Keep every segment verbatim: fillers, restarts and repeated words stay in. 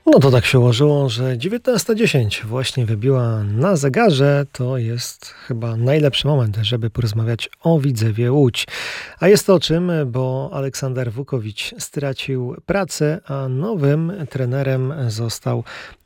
No to tak się ułożyło, że dziewiętnasta dziesięć właśnie wybiła na zegarze. To jest chyba najlepszy moment, żeby porozmawiać o Widzewie Łódź. A jest to o czym, bo Aleksander Wukowicz stracił pracę, a nowym trenerem został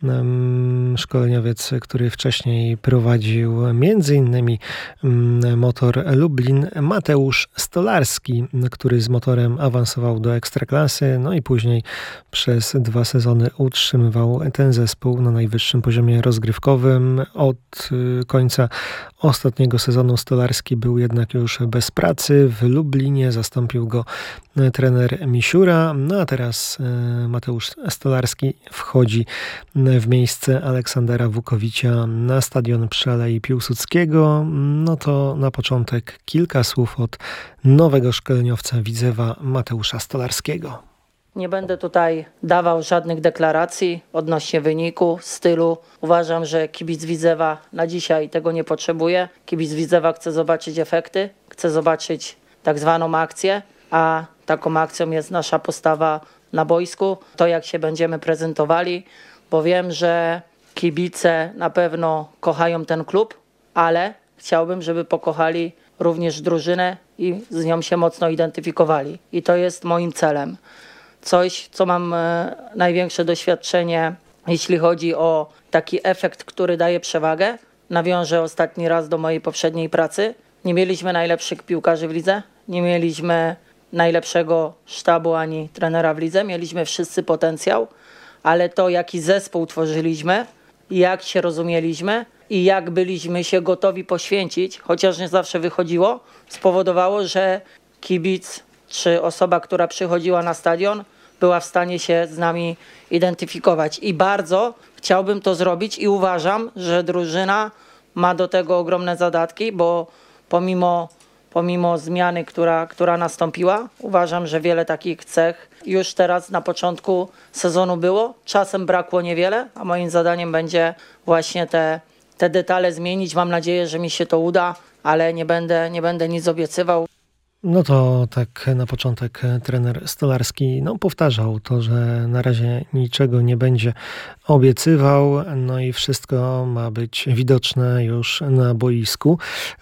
um, szkoleniowiec, który wcześniej prowadził między innymi um, Motor Lublin, Mateusz Stolarski, który z Motorem awansował do Ekstraklasy, no i później przez dwa sezony utrzymywał ten zespół na najwyższym poziomie rozgrywkowym. Od końca ostatniego sezonu Stolarski był jednak już bez pracy. W Lublinie zastąpił go trener Misiura, no a teraz Mateusz Stolarski wchodzi w miejsce Aleksandra Wukowicza na stadion przy Alei Piłsudskiego. No to na początek kilka słów od nowego szkoleniowca Widzewa Mateusza Stolarskiego. Nie będę tutaj dawał żadnych deklaracji odnośnie wyniku, stylu. Uważam, że kibic Widzewa na dzisiaj tego nie potrzebuje. Kibic Widzewa chce zobaczyć efekty, chce zobaczyć tak zwaną akcję, a taką akcją jest nasza postawa na boisku. To, jak się będziemy prezentowali, bo wiem, że kibice na pewno kochają ten klub, ale chciałbym, żeby pokochali również drużynę i z nią się mocno identyfikowali. I to jest moim celem. Coś, co mam e, największe doświadczenie, jeśli chodzi o taki efekt, który daje przewagę. Nawiążę ostatni raz do mojej poprzedniej pracy. Nie mieliśmy najlepszych piłkarzy w lidze, nie mieliśmy najlepszego sztabu ani trenera w lidze. Mieliśmy wszyscy potencjał, ale to, jaki zespół tworzyliśmy, jak się rozumieliśmy i jak byliśmy się gotowi poświęcić, chociaż nie zawsze wychodziło, spowodowało, że kibic czy osoba, która przychodziła na stadion, była w stanie się z nami identyfikować. I bardzo chciałbym to zrobić i uważam, że drużyna ma do tego ogromne zadatki, bo pomimo, pomimo zmiany, która, która nastąpiła, uważam, że wiele takich cech już teraz na początku sezonu było. Czasem brakło niewiele, a moim zadaniem będzie właśnie te, te detale zmienić. Mam nadzieję, że mi się to uda, ale nie będę, nie będę nic obiecywał. No to tak na początek trener Stolarski no, powtarzał to, że na razie niczego nie będzie obiecywał, no i wszystko ma być widoczne już na boisku.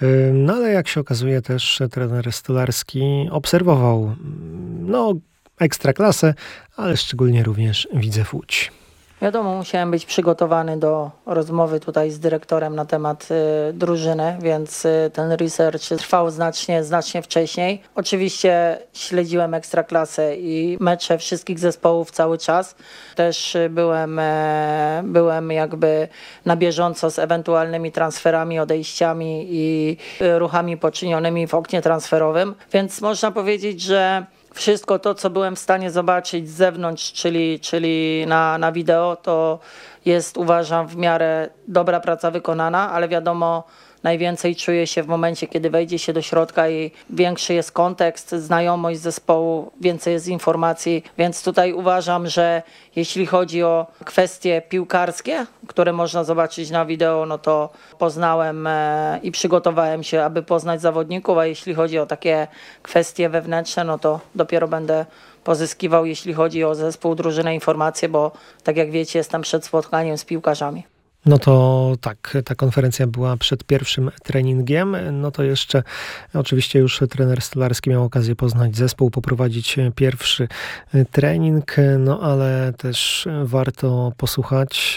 No ale jak się okazuje też trener Stolarski obserwował no, Ekstraklasę, ale szczególnie również Widzew Łódź. Wiadomo, musiałem być przygotowany do rozmowy tutaj z dyrektorem na temat y, drużyny, więc y, ten research trwał znacznie, znacznie wcześniej. Oczywiście śledziłem Ekstraklasę i mecze wszystkich zespołów cały czas. Też y, byłem, e, byłem jakby na bieżąco z ewentualnymi transferami, odejściami i y, ruchami poczynionymi w oknie transferowym, więc można powiedzieć, że wszystko to, co byłem w stanie zobaczyć z zewnątrz, czyli, czyli na, na wideo, to jest, uważam, w miarę dobra praca wykonana, ale wiadomo, najwięcej czuje się w momencie, kiedy wejdzie się do środka i większy jest kontekst, znajomość zespołu, więcej jest informacji, więc tutaj uważam, że jeśli chodzi o kwestie piłkarskie, które można zobaczyć na wideo, no to poznałem e, i przygotowałem się, aby poznać zawodników, a jeśli chodzi o takie kwestie wewnętrzne, no to dopiero będę pozyskiwał, jeśli chodzi o zespół, drużynę, informacje, bo tak jak wiecie, jestem przed spotkaniem z piłkarzami. No to tak, ta konferencja była przed pierwszym treningiem, no to jeszcze oczywiście już trener Stolarski miał okazję poznać zespół, poprowadzić pierwszy trening, no ale też warto posłuchać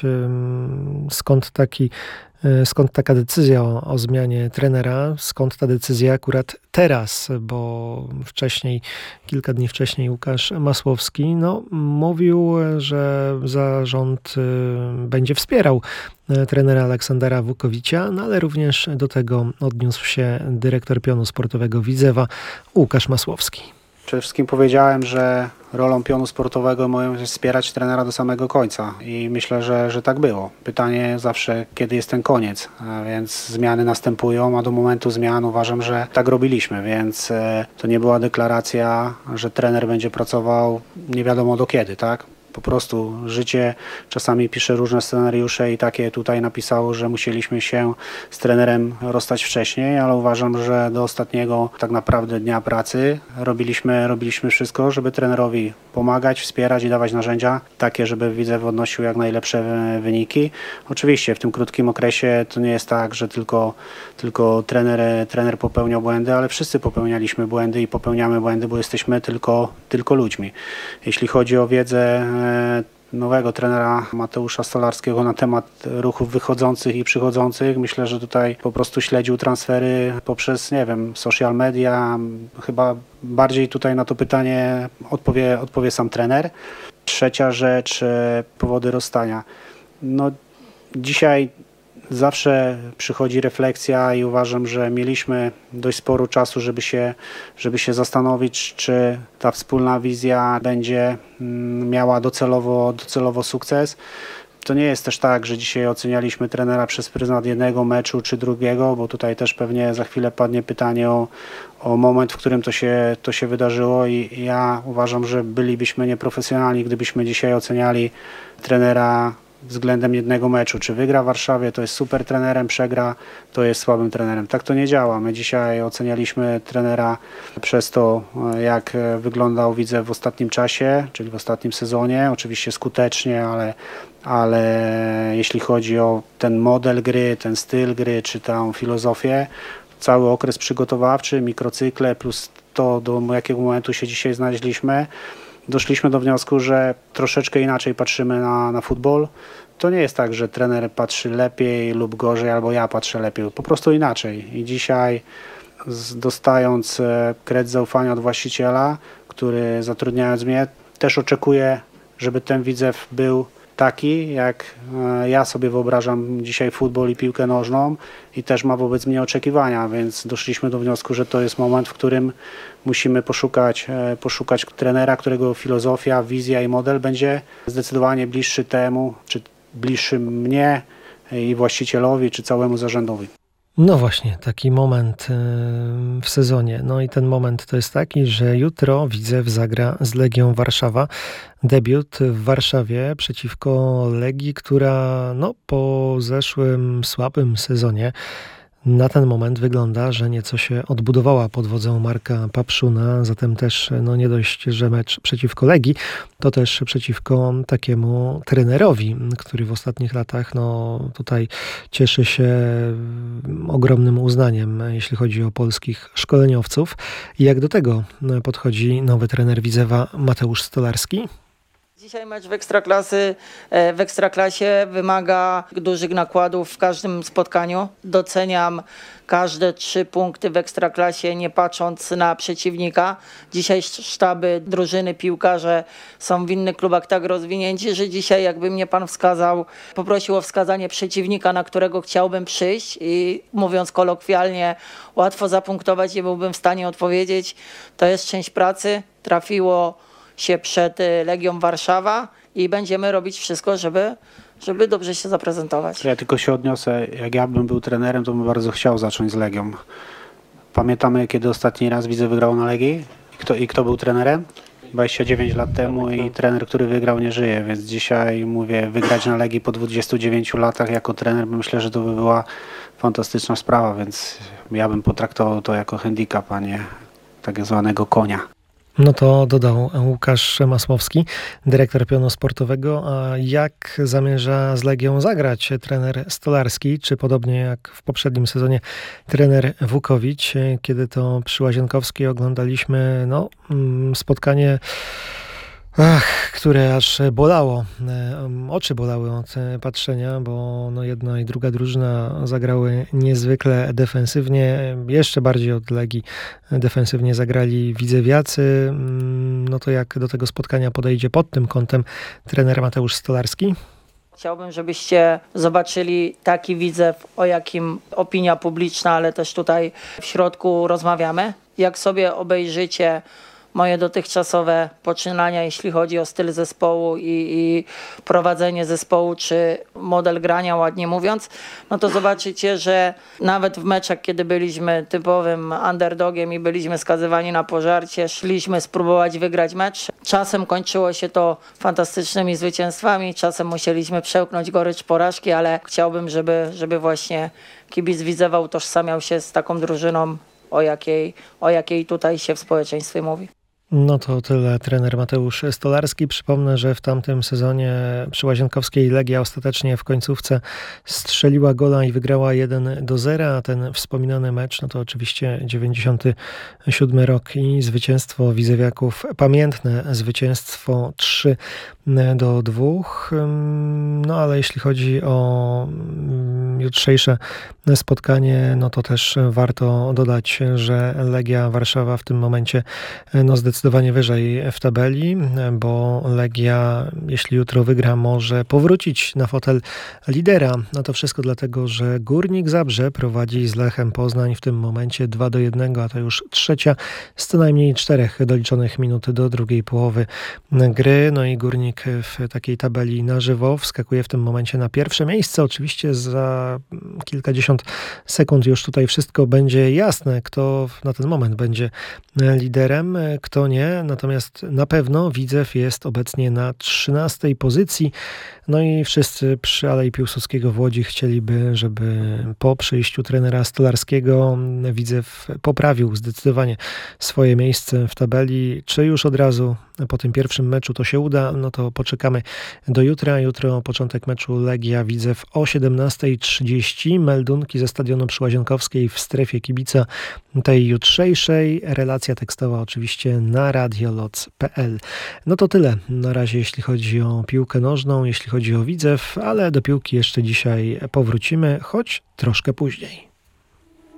skąd taki Skąd taka decyzja o, o zmianie trenera? Skąd ta decyzja akurat teraz? Bo wcześniej, kilka dni wcześniej Łukasz Masłowski no, mówił, że zarząd będzie wspierał trenera Aleksandra Wukowicza, no ale również do tego odniósł się dyrektor pionu sportowego Widzewa Łukasz Masłowski. Przede wszystkim powiedziałem, że rolą pionu sportowego moją jest wspierać trenera do samego końca i myślę, że, że tak było. Pytanie zawsze, kiedy jest ten koniec, a więc zmiany następują, a do momentu zmian uważam, że tak robiliśmy, więc to nie była deklaracja, że trener będzie pracował nie wiadomo do kiedy, tak? Po prostu życie czasami pisze różne scenariusze i takie tutaj napisało, że musieliśmy się z trenerem rozstać wcześniej, ale uważam, że do ostatniego tak naprawdę dnia pracy robiliśmy, robiliśmy wszystko, żeby trenerowi pomagać, wspierać i dawać narzędzia takie, żeby Widzew odnosił jak najlepsze wyniki. Oczywiście w tym krótkim okresie to nie jest tak, że tylko, tylko trener, trener popełniał błędy, ale wszyscy popełnialiśmy błędy i popełniamy błędy, bo jesteśmy tylko, tylko ludźmi. Jeśli chodzi o wiedzę nowego trenera Mateusza Stolarskiego na temat ruchów wychodzących i przychodzących, myślę, że tutaj po prostu śledził transfery poprzez, nie wiem, social media. Chyba bardziej tutaj na to pytanie odpowie, odpowie sam trener. Trzecia rzecz, powody rozstania. No, dzisiaj zawsze przychodzi refleksja i uważam, że mieliśmy dość sporo czasu, żeby się, żeby się zastanowić, czy ta wspólna wizja będzie miała docelowo, docelowo sukces. To nie jest też tak, że dzisiaj ocenialiśmy trenera przez pryzmat jednego meczu czy drugiego, bo tutaj też pewnie za chwilę padnie pytanie o, o moment, w którym to się, to się wydarzyło i ja uważam, że bylibyśmy nieprofesjonalni, gdybyśmy dzisiaj oceniali trenera względem jednego meczu. Czy wygra w Warszawie, to jest super trenerem, przegra, to jest słabym trenerem. Tak to nie działa. My dzisiaj ocenialiśmy trenera przez to, jak wyglądał Widzew w ostatnim czasie, czyli w ostatnim sezonie. Oczywiście skutecznie, ale, ale jeśli chodzi o ten model gry, ten styl gry, czy tę filozofię, cały okres przygotowawczy, mikrocykle, plus to, do jakiego momentu się dzisiaj znaleźliśmy, doszliśmy do wniosku, że troszeczkę inaczej patrzymy na, na futbol. To nie jest tak, że trener patrzy lepiej lub gorzej, albo ja patrzę lepiej. Po prostu inaczej. I dzisiaj z, dostając kredyt zaufania od właściciela, który zatrudniając mnie, też oczekuje, żeby ten Widzew był taki, jak ja sobie wyobrażam dzisiaj futbol i piłkę nożną i też ma wobec mnie oczekiwania, więc doszliśmy do wniosku, że to jest moment, w którym musimy poszukać, poszukać trenera, którego filozofia, wizja i model będzie zdecydowanie bliższy temu, czy bliższy mnie i właścicielowi, czy całemu zarządowi. No właśnie, taki moment w sezonie. No i ten moment to jest taki, że jutro Widzew zagra z Legią Warszawa. Debiut w Warszawie przeciwko Legii, która no, po zeszłym słabym sezonie na ten moment wygląda, że nieco się odbudowała pod wodzą Marka Papszuna, zatem też no nie dość, że mecz przeciwko Legii, to też przeciwko takiemu trenerowi, który w ostatnich latach no tutaj cieszy się ogromnym uznaniem, jeśli chodzi o polskich szkoleniowców. I jak do tego podchodzi nowy trener Widzewa Mateusz Stolarski? Dzisiaj mecz w Ekstraklasy, w Ekstraklasie wymaga dużych nakładów w każdym spotkaniu. Doceniam każde trzy punkty w Ekstraklasie, nie patrząc na przeciwnika. Dzisiaj sztaby, drużyny, piłkarze są w innych klubach tak rozwinięci, że dzisiaj jakby mnie pan wskazał, poprosił o wskazanie przeciwnika, na którego chciałbym przyjść i mówiąc kolokwialnie, łatwo zapunktować, nie byłbym w stanie odpowiedzieć. To jest część pracy, trafiło się przed Legią Warszawa i będziemy robić wszystko, żeby, żeby dobrze się zaprezentować. Ja tylko się odniosę, jak ja bym był trenerem, to bym bardzo chciał zacząć z Legią. Pamiętamy, kiedy ostatni raz Widzew wygrał na Legii? I kto, i kto był trenerem? dwadzieścia dziewięć lat temu i trener, który wygrał, nie żyje, więc dzisiaj mówię, wygrać na Legii po dwudziestu dziewięciu latach jako trener, myślę, że to by była fantastyczna sprawa, więc ja bym potraktował to jako handicap, a nie tak zwanego konia. No to dodał Łukasz Masłowski, dyrektor pionu sportowego. A jak zamierza z Legią zagrać trener Stolarski? Czy podobnie jak w poprzednim sezonie trener Wukowicz, kiedy to przy Łazienkowskiej oglądaliśmy no, spotkanie, ach, które aż bolało, oczy bolały od patrzenia, bo no jedna i druga drużyna zagrały niezwykle defensywnie, jeszcze bardziej od Legii defensywnie zagrali widzewiacy. No to jak do tego spotkania podejdzie pod tym kątem trener Mateusz Stolarski? Chciałbym, żebyście zobaczyli taki Widzew, o jakim opinia publiczna, ale też tutaj w środku rozmawiamy. Jak sobie obejrzycie moje dotychczasowe poczynania, jeśli chodzi o styl zespołu i, i prowadzenie zespołu, czy model grania, ładnie mówiąc, no to zobaczycie, że nawet w meczach, kiedy byliśmy typowym underdogiem i byliśmy skazywani na pożarcie, szliśmy spróbować wygrać mecz. Czasem kończyło się to fantastycznymi zwycięstwami, czasem musieliśmy przełknąć gorycz porażki, ale chciałbym, żeby, żeby właśnie kibic Widzewa utożsamiał się z taką drużyną, o jakiej, o jakiej tutaj się w społeczeństwie mówi. No to tyle trener Mateusz Stolarski. Przypomnę, że w tamtym sezonie przy Łazienkowskiej Legia ostatecznie w końcówce strzeliła gola i wygrała jeden do zera, a ten wspominany mecz, no to oczywiście dziewięćdziesiąty siódmy rok i zwycięstwo widzewiaków, pamiętne zwycięstwo trzy do dwóch. No ale jeśli chodzi o jutrzejsze spotkanie, no to też warto dodać, że Legia Warszawa w tym momencie no zdecydowanie wyżej w tabeli, bo Legia, jeśli jutro wygra, może powrócić na fotel lidera. No to wszystko dlatego, że Górnik Zabrze prowadzi z Lechem Poznań w tym momencie dwa do jednego, a to już trzecia z co najmniej czterech doliczonych minut do drugiej połowy gry. No i Górnik w takiej tabeli na żywo wskakuje w tym momencie na pierwsze miejsce. Oczywiście za kilkadziesiąt sekund już tutaj wszystko będzie jasne, kto na ten moment będzie liderem, kto nie. Natomiast na pewno Widzew jest obecnie na trzynastej pozycji. No i wszyscy przy Alei Piłsudskiego w Łodzi chcieliby, żeby po przyjściu trenera Stolarskiego Widzew poprawił zdecydowanie swoje miejsce w tabeli. Czy już od razu po tym pierwszym meczu to się uda? No to poczekamy do jutra. Jutro początek meczu Legia Widzew o siedemnasta trzydzieści. Meldunki ze stadionu przy Łazienkowskiej w strefie kibica tej jutrzejszej. Relacja tekstowa oczywiście na radioloc kropka p l. No to tyle na razie, jeśli chodzi o piłkę nożną, jeśli chodzi o Widzew, ale do piłki jeszcze dzisiaj powrócimy, choć troszkę później.